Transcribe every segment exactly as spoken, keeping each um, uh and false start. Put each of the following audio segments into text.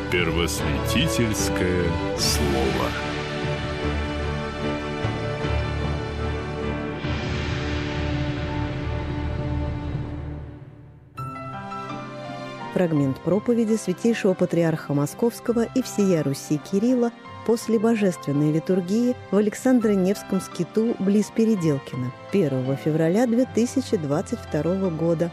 Первосвятительское слово. Фрагмент проповеди святейшего патриарха Московского и всея Руси Кирилла после божественной литургии в Александро-Невском скиту близ Переделкина первого февраля две тысячи двадцать второго года.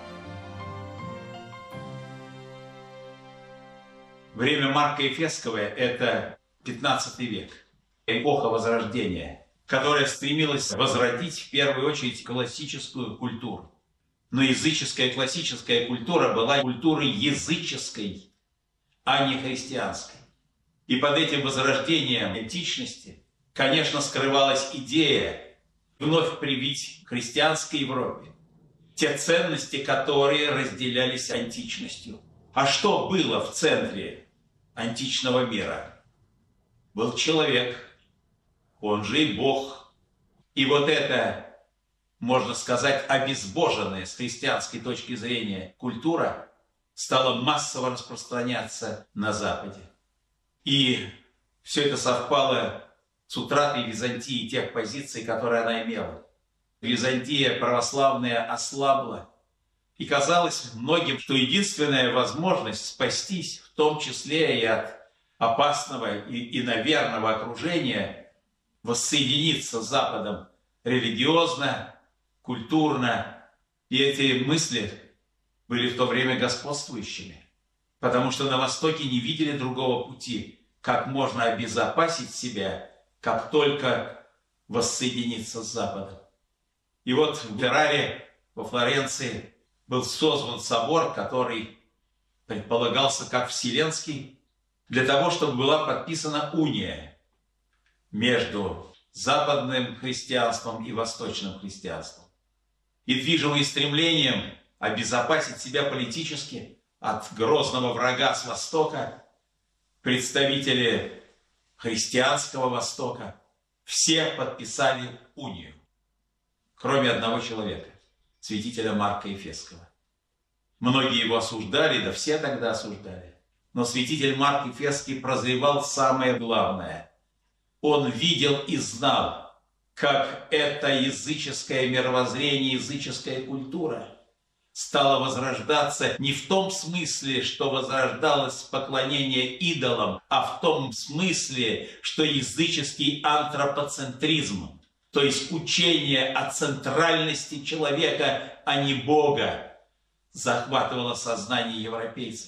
Время Марка Ефесского – это пятнадцатый век, эпоха Возрождения, которая стремилась возродить в первую очередь классическую культуру. Но языческая классическая культура была культурой языческой, а не христианской. И под этим возрождением античности, конечно, скрывалась идея вновь привить христианской Европе те ценности, которые разделялись античностью. А что было в центре античного мира? Был человек, он же и Бог. И вот это, можно сказать, обезбоженная с христианской точки зрения культура стала массово распространяться на Западе. И все это совпало с утратой Византии тех позиций, которые она имела. Византия православная ослабла. И казалось многим, что единственная возможность спастись, в том числе и от опасного и иноверного окружения, воссоединиться с Западом религиозно, культурно. И эти мысли были в то время господствующими, потому что на Востоке не видели другого пути, как можно обезопасить себя, как только воссоединиться с Западом. И вот в Ферраре, во Флоренции, был создан собор, который предполагался как вселенский, для того, чтобы была подписана уния между западным христианством и восточным христианством. И движимый стремлением обезопасить себя политически от грозного врага с Востока, представители христианского Востока все подписали унию, кроме одного человека, святителя Марка Ефесского. Многие его осуждали, да все тогда осуждали. Но святитель Марк Ефесский прозревал самое главное. Он видел и знал, как это языческое мировоззрение, языческая культура стала возрождаться не в том смысле, что возрождалось поклонение идолам, а в том смысле, что языческий антропоцентризм, то есть учение о центральности человека, а не Бога, захватывало сознание европейцев.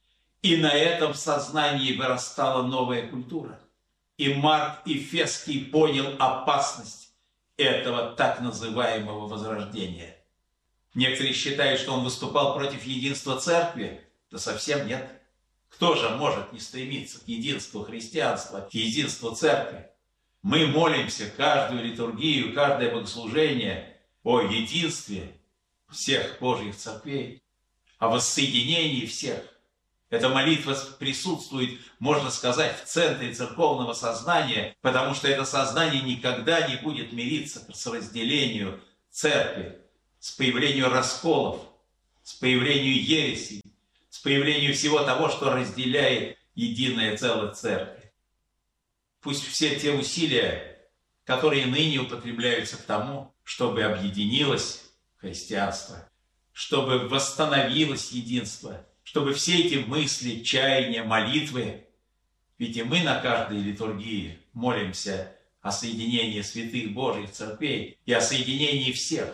И на этом сознании вырастала новая культура. И Марк Ефесский понял опасность этого так называемого возрождения. Некоторые считают, что он выступал против единства церкви. Да совсем нет. Кто же может не стремиться к единству христианства, к единству церкви? Мы молимся каждую литургию, каждое богослужение о единстве всех Божьих церквей, о воссоединении всех. Эта молитва присутствует, можно сказать, в центре церковного сознания, потому что это сознание никогда не будет мириться с разделением церкви, с появлением расколов, с появлением ересей, с появлением всего того, что разделяет единое целое церкви. Пусть все те усилия, которые ныне употребляются к тому, чтобы объединилось христианство, чтобы восстановилось единство, чтобы все эти мысли, чаяния, молитвы, ведь и мы на каждой литургии молимся о соединении святых Божьих церквей и о соединении всех.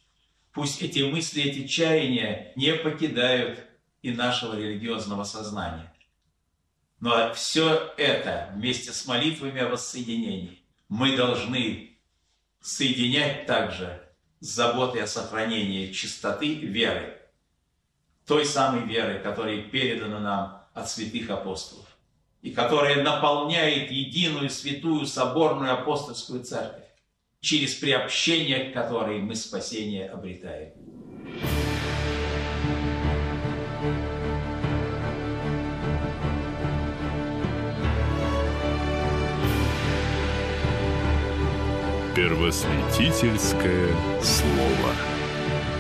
Пусть эти мысли, эти чаяния не покидают и нашего религиозного сознания. Но все это вместе с молитвами о воссоединении мы должны соединять также с заботой о сохранении чистоты веры, той самой веры, которая передана нам от святых апостолов, и которая наполняет единую святую соборную апостольскую церковь, через приобщение к которой мы спасение обретаем. Первосвятительское слово.